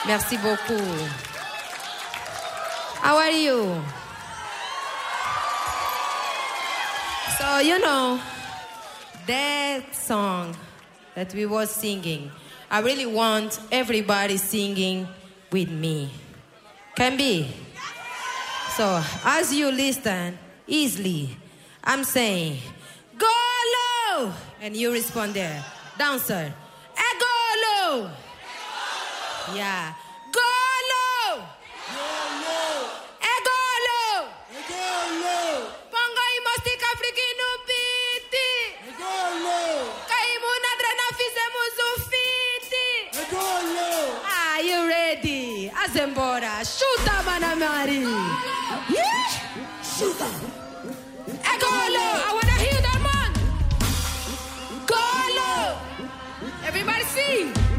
Merci beaucoup. How are you? So, that song that we were singing, I really want everybody singing with me. Can be? So, as you listen easily, I'm saying, go low! And you respond there. Dancer, go low! Yeah. Go low! Go low! Pongo i mostica africano piti! Kaimu na drena fizemos fiti! Are you ready? Azembora, chuta manamari! Yeah! Chuta! Go low! I wanna hear that man! Go low! Everybody sing!